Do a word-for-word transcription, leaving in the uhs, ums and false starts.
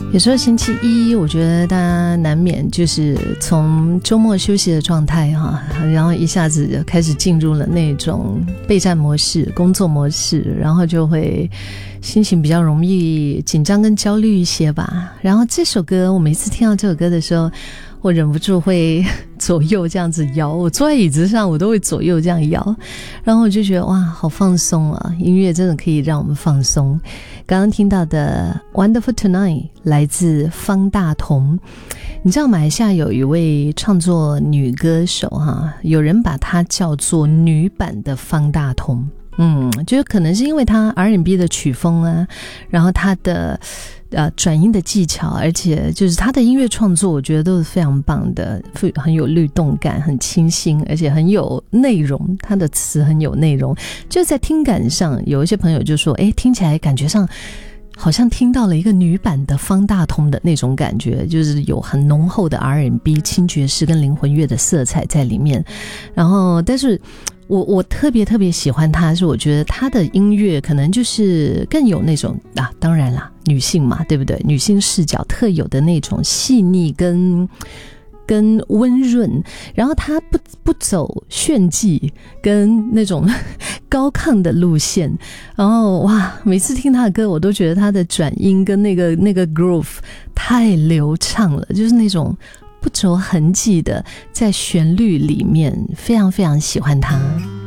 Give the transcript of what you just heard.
有时候星期一我觉得大家难免就是从周末休息的状态哈，然后一下子就开始进入了那种备战模式、工作模式，然后就会心情比较容易紧张跟焦虑一些吧。然后这首歌我每次听到这首歌的时候，我忍不住会左右这样子摇，我坐在椅子上我都会左右这样摇，然后我就觉得哇好放松啊，音乐真的可以让我们放松。刚刚听到的 Wonderful Tonight 来自方大同。你知道马来西亚有一位创作女歌手哈，有人把她叫做女版的方大同。嗯，就是可能是因为她 R and B 的曲风啊，然后她的呃转音的技巧，而且就是她的音乐创作我觉得都是非常棒的，很有律动感，很清新，而且很有内容，她的词很有内容。就在听感上，有一些朋友就说诶，听起来感觉上好像听到了一个女版的方大同的那种感觉，就是有很浓厚的 R and B 轻爵士跟灵魂乐的色彩在里面。然后但是我我特别特别喜欢她，是我觉得她的音乐可能就是更有那种啊，当然啦，女性嘛，对不对？女性视角特有的那种细腻跟跟温润，然后她不不走炫技跟那种高亢的路线，然后哇，每次听她的歌，我都觉得她的转音跟那个那个 groove 太流畅了，就是那种不着痕迹的在旋律里面，非常非常喜欢她。